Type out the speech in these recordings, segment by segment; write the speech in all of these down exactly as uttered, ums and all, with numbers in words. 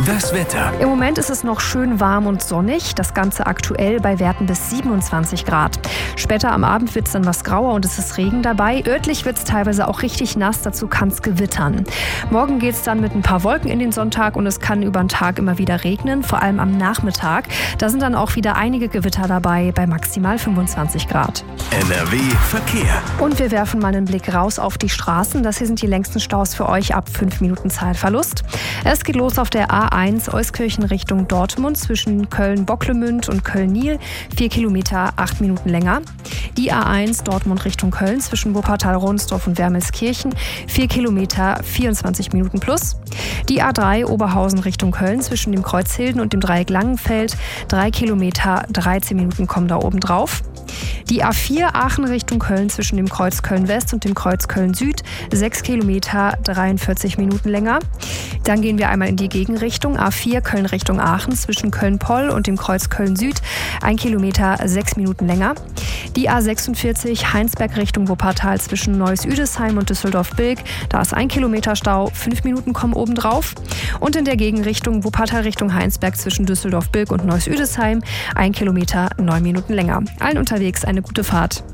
Das Wetter. Im Moment ist es noch schön warm und sonnig. Das Ganze aktuell bei Werten bis siebenundzwanzig Grad. Später am Abend wird es dann was grauer und es ist Regen dabei. Örtlich wird es teilweise auch richtig nass. Dazu kann es gewittern. Morgen geht es dann mit ein paar Wolken in den Sonntag und es kann über den Tag immer wieder regnen. Vor allem am Nachmittag. Da sind dann auch wieder einige Gewitter dabei bei maximal fünfundzwanzig Grad. N R W Verkehr. Und wir werfen mal einen Blick raus auf die Straßen. Das hier sind die längsten Staus für euch ab fünf Minuten Zeitverlust. Es geht los auf der A eins Euskirchen Richtung Dortmund zwischen Köln-Bocklemünd und Köln-Nil. Vier Kilometer, acht Minuten länger. Die A eins Dortmund Richtung Köln zwischen Wuppertal-Ronsdorf und Wermelskirchen. Vier Kilometer, vierundzwanzig Minuten plus. Die A drei Oberhausen Richtung Köln zwischen dem Kreuz Hilden und dem Dreieck Langenfeld. Drei Kilometer, dreizehn Minuten kommen da oben drauf. Die A vier Aachen Richtung Köln zwischen dem Kreuz Köln-West und dem Kreuz Köln-Süd. sechs Kilometer, dreiundvierzig Minuten länger. Dann gehen wir einmal in die Gegenrichtung. A vier Köln Richtung Aachen zwischen Köln-Poll und dem Kreuz Köln-Süd. ein Kilometer, sechs Minuten länger. Die A sechsundvierzig Heinsberg Richtung Wuppertal zwischen Neuss-Üdesheim und Düsseldorf-Bilk. Da ist ein Kilometer Stau, fünf Minuten kommen oben drauf. Und in der Gegenrichtung Wuppertal Richtung Heinsberg zwischen Düsseldorf-Bilk und Neuss-Üdesheim. ein Kilometer, neun Minuten länger. Allen unterwegs eine gute Fahrt.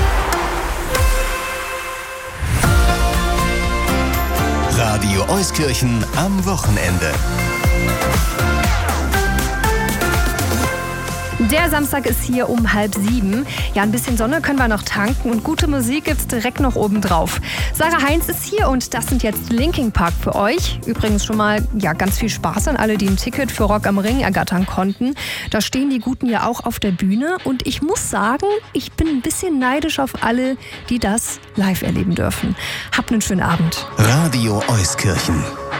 Radio Euskirchen am Wochenende. Der Samstag ist hier um halb sieben. Ja, ein bisschen Sonne können wir noch tanken und gute Musik gibt's direkt noch oben drauf. Sarah Heinz ist hier und das sind jetzt Linkin Park für euch. Übrigens schon mal ja ganz viel Spaß an alle, die ein Ticket für Rock am Ring ergattern konnten. Da stehen die Guten ja auch auf der Bühne und ich muss sagen, ich bin ein bisschen neidisch auf alle, die das live erleben dürfen. Habt einen schönen Abend. Radio Euskirchen.